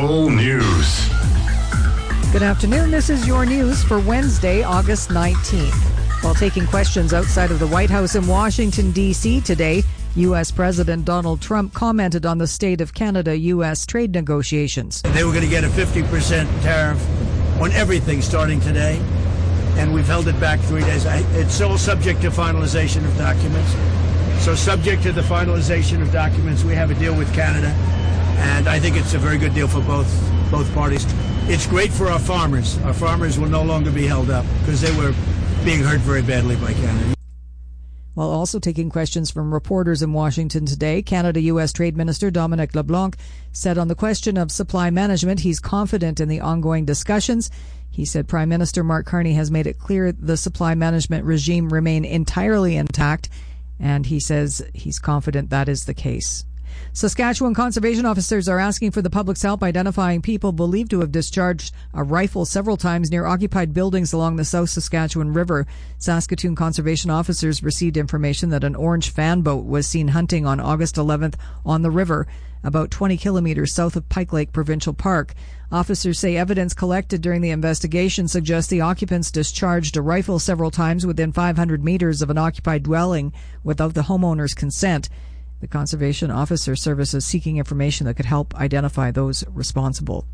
Bull News. Good afternoon. This is your news for Wednesday, August 19th. While taking questions outside of the White House in Washington, D.C. today, U.S. President Donald Trump commented on the state of Canada-U.S. trade negotiations. They were going to get a 50% tariff on everything starting today, and we've held it back 3 days. It's all subject to finalization of documents. So subject to the finalization of documents, we have a deal with Canada, and I think it's a very good deal for both parties. It's great for our farmers. Our farmers will no longer be held up because they were being hurt very badly by Canada. While also taking questions from reporters in Washington today, Canada-U.S. Trade Minister Dominic LeBlanc said on the question of supply management, he's confident in the ongoing discussions. He said Prime Minister Mark Carney has made it clear the supply management regime remain entirely intact, and he says he's confident that is the case. Saskatchewan conservation officers are asking for the public's help identifying people believed to have discharged a rifle several times near occupied buildings along the South Saskatchewan River. Saskatoon conservation officers received information that an orange fan boat was seen hunting on August 11th on the river, about 20 kilometers south of Pike Lake Provincial Park. Officers say evidence collected during the investigation suggests the occupants discharged a rifle several times within 500 meters of an occupied dwelling without the homeowner's consent. The Conservation Officer Service is seeking information that could help identify those responsible.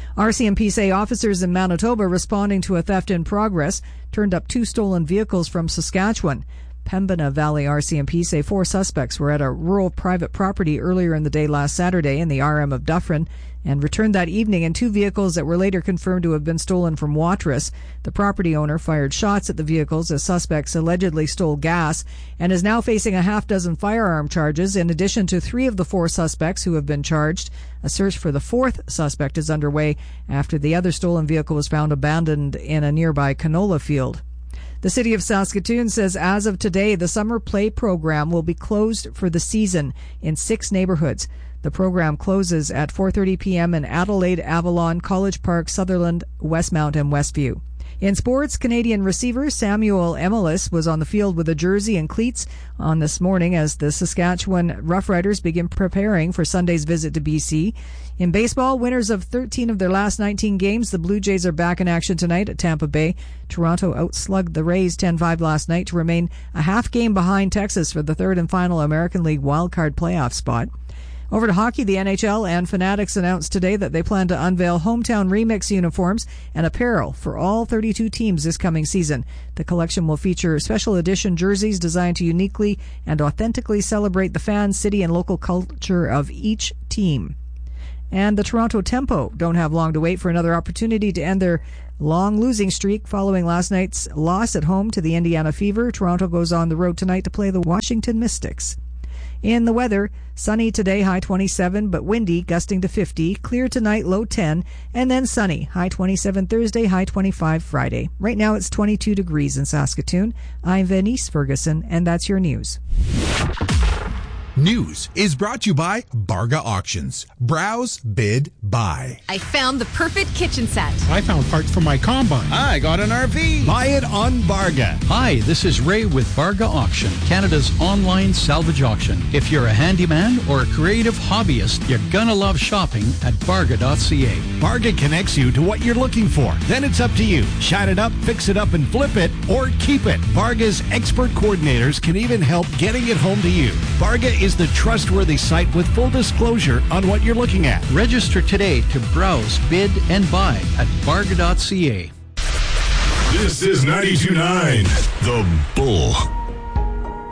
RCMP say officers in Manitoba responding to a theft in progress turned up 2 stolen vehicles from Saskatchewan. Pembina Valley RCMP say 4 suspects were at a rural private property earlier in the day last Saturday in the RM of Dufferin and returned that evening in 2 vehicles that were later confirmed to have been stolen from Watrous. The property owner fired shots at the vehicles as suspects allegedly stole gas and is now facing a half-dozen firearm charges in addition to 3 of the 4 suspects who have been charged. A search for the 4th suspect is underway after the other stolen vehicle was found abandoned in a nearby canola field. The City of Saskatoon says as of today, the summer play program will be closed for the season in 6 neighborhoods. The program closes at 4:30 p.m. in Adelaide, Avalon, College Park, Sutherland, Westmount, and Westview. In sports, Canadian receiver Samuel Emelis was on the field with a jersey and cleats on this morning as the Saskatchewan Roughriders begin preparing for Sunday's visit to BC. In baseball, winners of 13 of their last 19 games, the Blue Jays are back in action tonight at Tampa Bay. Toronto outslugged the Rays 10-5 last night to remain a half game behind Texas for the 3rd and final American League wildcard playoff spot. Over to hockey, the NHL and Fanatics announced today that they plan to unveil hometown remix uniforms and apparel for all 32 teams this coming season. The collection will feature special edition jerseys designed to uniquely and authentically celebrate the fan, city, and local culture of each team. And the Toronto Tempo don't have long to wait for another opportunity to end their long losing streak following last night's loss at home to the Indiana Fever. Toronto goes on the road tonight to play the Washington Mystics. In the weather, sunny today, high 27, but windy, gusting to 50. Clear tonight, low 10, and then sunny, high 27 Thursday, high 25 Friday. Right now it's 22 degrees in Saskatoon. I'm Venice Ferguson, and that's your news. News is brought to you by Barga Auctions. Browse, bid, buy. I found the perfect kitchen set. I found parts for my combine. I got an RV. Buy it on Barga. Hi, this is Ray with Barga Auction, Canada's online salvage auction. If you're a handyman or a creative hobbyist, you're gonna love shopping at Barga.ca. Barga connects you to what you're looking for. Then it's up to you. Shine it up, fix it up, and flip it, or keep it. Barga's expert coordinators can even help getting it home to you. Barga is the trustworthy site with full disclosure on what you're looking at. Register today to browse, bid, and buy at Barga.ca. This is 92.9 The Bull.